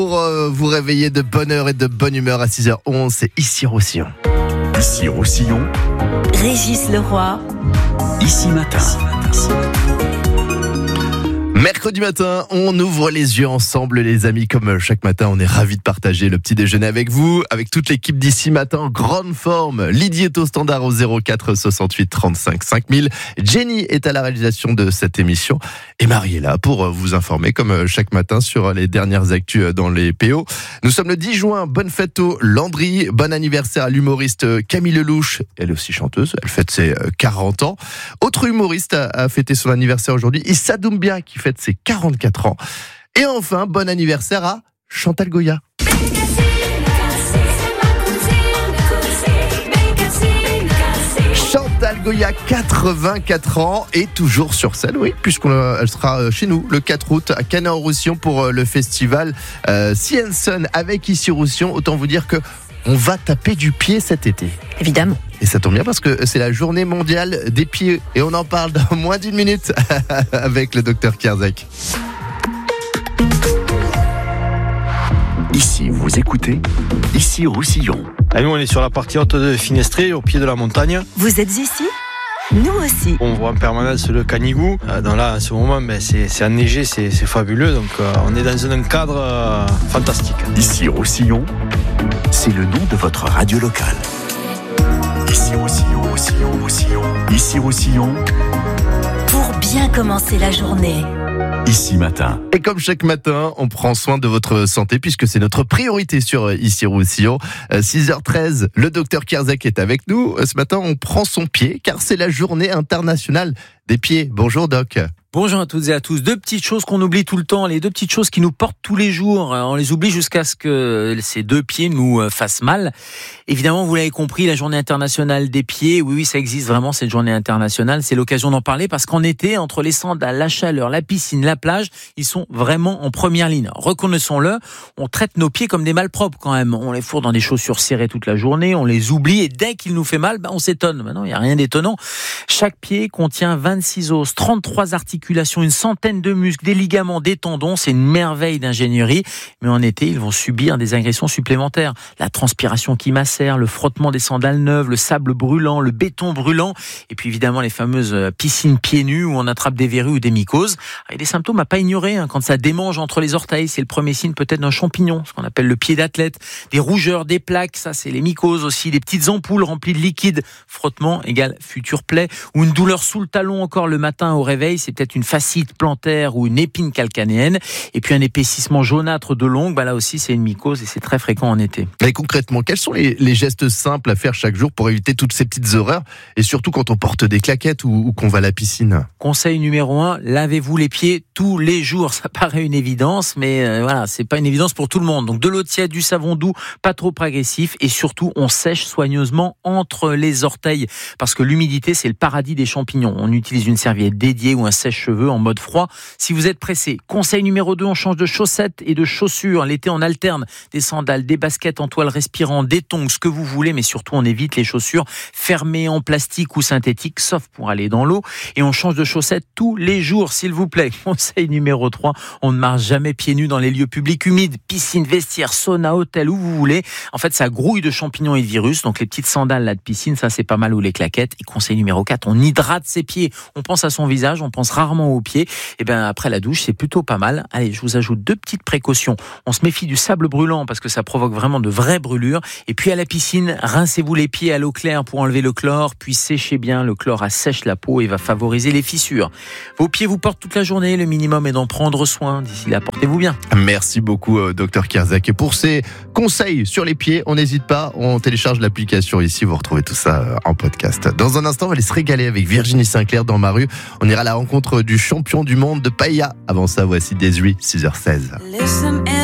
Pour vous réveiller de bonne heure et de bonne humeur à 6h11, c'est Ici Roussillon. Ici Roussillon, Régis Leroy. Ici Matin. Mercredi matin, on ouvre les yeux ensemble les amis, comme chaque matin on est ravis de partager le petit déjeuner avec vous, avec toute l'équipe d'Ici Matin en grande forme. Lydie est au standard au 04 68 35 5000. Jenny est à la réalisation de cette émission et Marie est là pour vous informer comme chaque matin sur les dernières actus dans les PO. Nous sommes le 10 juin, bonne fête au Landry, bon anniversaire à l'humoriste Camille Lelouch, elle est aussi chanteuse, elle fête ses 40 ans. Autre humoriste a fêté son anniversaire aujourd'hui, Issa Doumbia qui fête ses 44 ans. Et enfin, bon anniversaire à Chantal Goya. Chantal Goya, 84 ans et toujours sur scène, oui, puisqu'elle sera chez nous le 4 août à Canet-en-Roussillon pour le festival Sea & Sun avec Ici Roussillon. Autant vous dire que on va taper du pied cet été. Évidemment. Et ça tombe bien parce que c'est la journée mondiale des pieds. Et on en parle dans moins d'une minute avec le docteur Kierzek. Ici, vous écoutez Ici Roussillon. Nous, on est sur la partie haute de Finestré, au pied de la montagne. Vous êtes ici ? Nous aussi. On voit en permanence le Canigou. Donc là, en ce moment, c'est enneigé, c'est fabuleux. Donc on est dans un cadre fantastique. Ici Roussillon, c'est le nom de votre radio locale. Ici Roussillon, Roussillon, Roussillon. Ici Roussillon, Pour bien commencer la journée. Ici Matin. Et comme chaque matin, on prend soin de votre santé puisque c'est notre priorité sur Ici Roussillon. 6h13, le docteur Kierzek est avec nous. Ce matin, on prend son pied car c'est la journée internationale des pieds. Bonjour Doc. Bonjour à toutes et à tous. Deux petites choses qu'on oublie tout le temps, les deux petites choses qui nous portent tous les jours. On les oublie jusqu'à ce que ces deux pieds nous fassent mal. Évidemment, vous l'avez compris, la journée internationale des pieds, oui, ça existe vraiment cette journée internationale. C'est l'occasion d'en parler parce qu'en été, entre les sandales, la chaleur, la piscine, la plage, ils sont vraiment en première ligne. Reconnaissons-le, on traite nos pieds comme des malpropres quand même. On les fourre dans des chaussures serrées toute la journée, on les oublie et dès qu'il nous fait mal, on s'étonne. Mais non, il n'y a rien d'étonnant. Chaque pied contient 26 os, 33 articulations, une centaine de muscles, des ligaments, des tendons. C'est une merveille d'ingénierie. Mais en été, ils vont subir des agressions supplémentaires. La transpiration qui macère, le frottement des sandales neuves, le sable brûlant, le béton brûlant. Et puis évidemment, les fameuses piscines pieds nus où on attrape des verrues ou des mycoses. Il y a des symptômes à pas ignorer. Quand ça démange entre les orteils, c'est le premier signe peut-être d'un champignon, ce qu'on appelle le pied d'athlète. Des rougeurs, des plaques, ça c'est les mycoses aussi. Des petites ampoules remplies de liquide. Frottement égale future plaie. Ou une douleur sous le talon encore le matin au réveil, c'est peut-être une fascite plantaire ou une épine calcanéenne. Et puis un épaississement jaunâtre de l'ongle, là aussi c'est une mycose et c'est très fréquent en été. Mais concrètement, quels sont les gestes simples à faire chaque jour pour éviter toutes ces petites horreurs et surtout quand on porte des claquettes ou qu'on va à la piscine? Conseil numéro 1, lavez-vous les pieds tous les jours. Ça paraît une évidence, mais voilà, c'est pas une évidence pour tout le monde. Donc de l'eau tiède, du savon doux, pas trop agressif et surtout on sèche soigneusement entre les orteils parce que l'humidité c'est le paradis des champignons. On utilise une serviette dédiée ou un sèche-cheveux en mode froid. Si vous êtes pressé, conseil numéro 2, on change de chaussettes et de chaussures. L'été, on alterne des sandales, des baskets en toile respirant, des tongs, ce que vous voulez, mais surtout on évite les chaussures fermées en plastique ou synthétique, sauf pour aller dans l'eau. Et on change de chaussettes tous les jours, s'il vous plaît. Conseil numéro 3, on ne marche jamais pieds nus dans les lieux publics humides, piscine, vestiaire, sauna, hôtel, où vous voulez. En fait, ça grouille de champignons et de virus. Donc les petites sandales là de piscine, ça c'est pas mal, ou les claquettes. Et conseil numéro 4, on hydrate ses pieds. On pense à son visage, on pense rarement aux pieds. Et bien après la douche, c'est plutôt pas mal. Allez, je vous ajoute deux petites précautions. On se méfie du sable brûlant parce que ça provoque vraiment de vraies brûlures. Et puis à la piscine, rincez-vous les pieds à l'eau claire pour enlever le chlore, puis séchez bien. Le chlore assèche la peau et va favoriser les fissures. Vos pieds vous portent toute la journée. Le minimum est d'en prendre soin. D'ici là, portez-vous bien. Merci beaucoup, docteur Kierzek. Et pour ces conseils sur les pieds, on n'hésite pas. On télécharge l'application ici. Vous retrouvez tout ça en podcast. Dans un instant, on va aller se régaler avec Virginie Sinclair dans ma rue. On ira à la rencontre du champion du monde de paella. Avant ça, voici Desiree, 6h16.